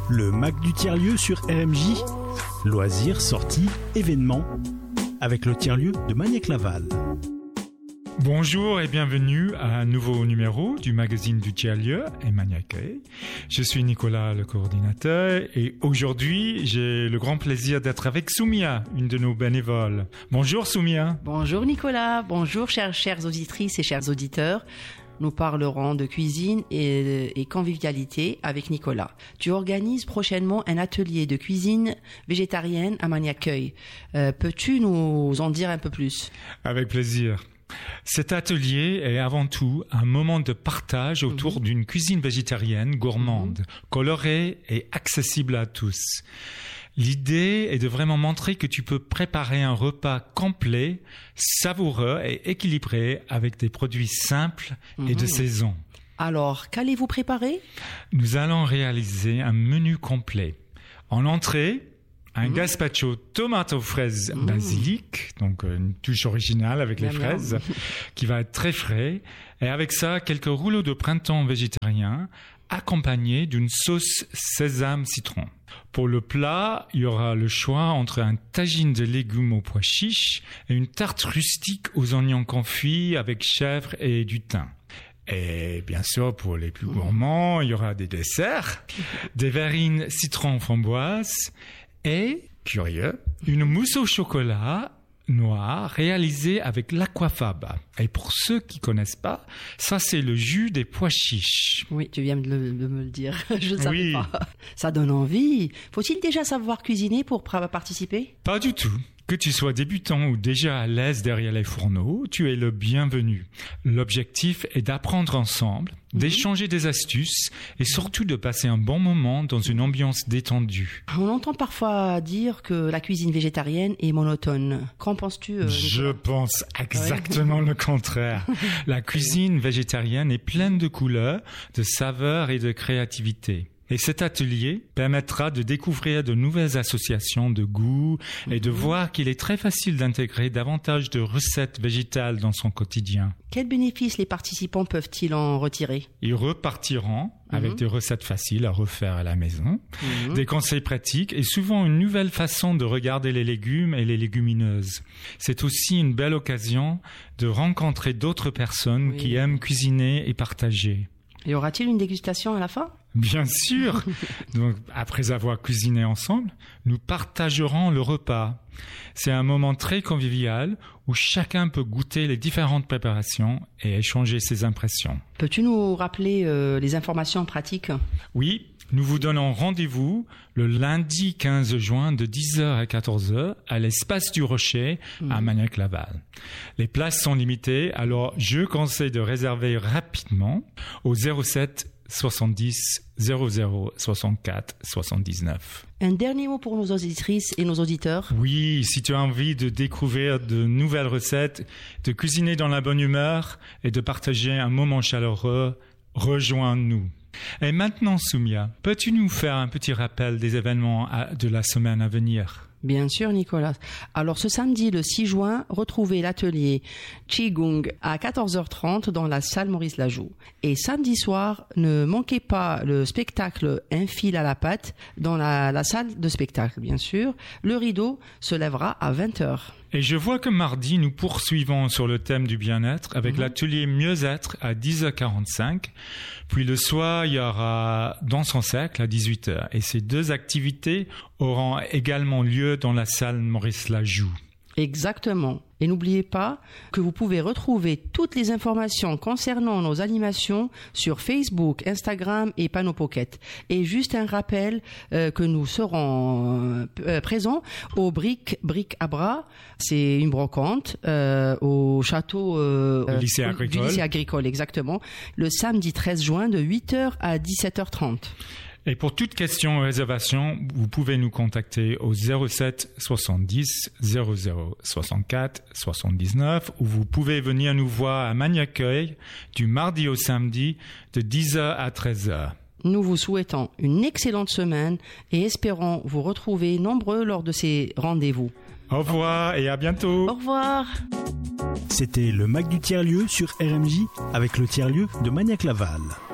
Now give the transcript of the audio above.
Le Mac du tiers-lieu sur RMJ. Loisirs, sorties, événements. Avec le tiers-lieu de Magnac-Laval. Bonjour et bienvenue à un nouveau numéro du magazine du tiers-lieu et Magnac. Je suis Nicolas, le coordinateur, et aujourd'hui, j'ai le grand plaisir d'être avec Soumia, une de nos bénévoles. Bonjour Soumia. Bonjour Nicolas, bonjour chères auditrices et chers auditeurs. Nous parlerons de cuisine et convivialité avec Nicolas. Tu organises prochainement un atelier de cuisine végétarienne à Magnac-Cueil. Peux-tu nous en dire un peu plus ? Avec plaisir. Cet atelier est avant tout un moment de partage autour d'une cuisine végétarienne gourmande, colorée et accessible à tous. L'idée est de vraiment montrer que tu peux préparer un repas complet, savoureux et équilibré avec des produits simples et de saison. Alors, qu'allez-vous préparer ? Nous allons réaliser un menu complet. En entrée, un gazpacho tomate aux fraises basilic, donc une touche originale avec les fraises, qui va être très frais. Et avec ça, quelques rouleaux de printemps végétarien, accompagnés d'une sauce sésame-citron. Pour le plat, il y aura le choix entre un tagine de légumes aux pois chiches et une tarte rustique aux oignons confits avec chèvre et du thym. Et bien sûr, pour les plus gourmands, il y aura des desserts, des verrines citron framboise et, curieux, une mousse au chocolat noir réalisée avec l'aquafaba. Et pour ceux qui connaissent pas, ça c'est le jus des pois chiches. Oui, tu viens de me le dire. Je ne savais pas. Ça donne envie. Faut-il déjà savoir cuisiner pour participer ? Pas du tout. Que tu sois débutant ou déjà à l'aise derrière les fourneaux, tu es le bienvenu. L'objectif est d'apprendre ensemble, d'échanger des astuces et surtout de passer un bon moment dans une ambiance détendue. On entend parfois dire que la cuisine végétarienne est monotone. Qu'en penses-tu Je pense exactement le contraire. La cuisine végétarienne est pleine de couleurs, de saveurs et de créativité. Et cet atelier permettra de découvrir de nouvelles associations de goûts et de voir qu'il est très facile d'intégrer davantage de recettes végétales dans son quotidien. Quels bénéfices les participants peuvent-ils en retirer ? Ils repartiront avec des recettes faciles à refaire à la maison, des conseils pratiques et souvent une nouvelle façon de regarder les légumes et les légumineuses. C'est aussi une belle occasion de rencontrer d'autres personnes qui aiment cuisiner et partager. Y aura-t-il une dégustation à la fin ? Bien sûr. Donc, après avoir cuisiné ensemble, nous partagerons le repas. C'est un moment très convivial où chacun peut goûter les différentes préparations et échanger ses impressions. Peux-tu nous rappeler les informations pratiques ? Oui. Nous vous donnons rendez-vous le lundi 15 juin de 10h à 14h à l'espace du Rocher à Magnac-Laval. Les places sont limitées, alors je conseille de réserver rapidement au 07 70 00 64 79. Un dernier mot pour nos auditrices et nos auditeurs. Oui, si tu as envie de découvrir de nouvelles recettes, de cuisiner dans la bonne humeur et de partager un moment chaleureux, rejoins-nous. Et maintenant, Soumia, peux-tu nous faire un petit rappel des événements de la semaine à venir ? Bien sûr, Nicolas. Alors, ce samedi, le 6 juin, retrouvez l'atelier Qigong à 14h30 dans la salle Maurice Lajoux. Et samedi soir, ne manquez pas le spectacle Un fil à la pâte dans la salle de spectacle, bien sûr. Le rideau se lèvera à 20h. Et je vois que mardi, nous poursuivons sur le thème du bien-être avec l'atelier Mieux-être à 10h45. Puis le soir, il y aura Dans son cercle à 18h. Et ces deux activités auront également lieu dans la salle Maurice Lajoux. Exactement. Et n'oubliez pas que vous pouvez retrouver toutes les informations concernant nos animations sur Facebook, Instagram et Panneau Pocket. Et juste un rappel que nous serons présents au Bric à Bras, c'est une brocante au château du lycée agricole, exactement, le samedi 13 juin de 8h à 17h30. Et pour toute question ou réservation, vous pouvez nous contacter au 07 70 00 64 79 ou vous pouvez venir nous voir à Magnac-Cueil du mardi au samedi de 10h à 13h. Nous vous souhaitons une excellente semaine et espérons vous retrouver nombreux lors de ces rendez-vous. Au revoir et à bientôt. Au revoir. C'était le Mac du tiers-lieu sur RMJ avec le tiers-lieu de Magnac-Laval.